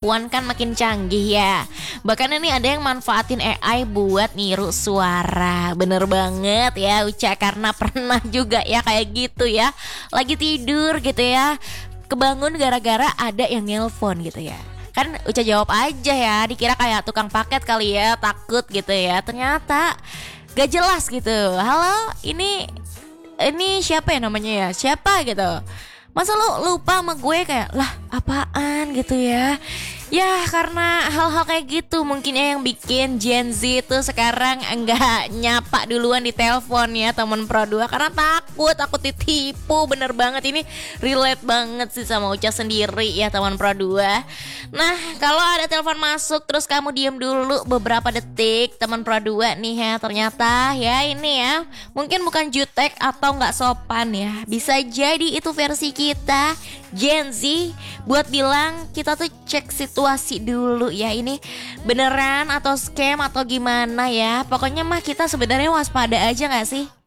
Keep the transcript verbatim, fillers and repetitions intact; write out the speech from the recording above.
pengetahuan kan makin canggih ya. Bahkan ini ada yang manfaatin A I buat niru suara. Bener banget ya Uca, karena pernah juga ya kayak gitu ya. Lagi tidur gitu ya, kebangun gara-gara ada yang nelpon gitu ya. Kan Uca jawab aja ya, dikira kayak tukang paket kali ya, takut gitu ya. Ternyata gak jelas gitu. Halo, ini ini siapa ya namanya ya? Siapa gitu. Masa lu lupa sama gue, kayak lah apaan gitu ya. Ya karena hal-hal kayak gitu mungkin ya yang bikin Gen Z itu sekarang enggak nyapa duluan di telepon ya teman Pro dua, karena takut takut ditipu. Bener banget, ini relate banget sih sama Uca sendiri ya teman Pro dua. Nah kalau ada telepon masuk terus kamu diem dulu beberapa detik teman Pro dua nih ya, ternyata ya ini ya mungkin bukan jutek atau nggak sopan ya, bisa jadi itu versi kita Gen Z buat bilang kita tuh cek situasi dulu ya, ini beneran atau scam atau gimana ya. Pokoknya mah kita sebenarnya waspada aja gak sih?